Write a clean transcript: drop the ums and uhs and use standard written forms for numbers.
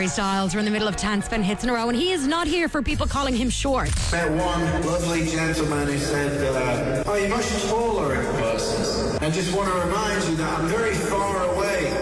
Harry Styles, we're in the middle of 10 spin hits in a row, and he is not here for people calling him short. Met one lovely gentleman who said, oh, you're much taller in person. I just want to remind you that I'm very far away.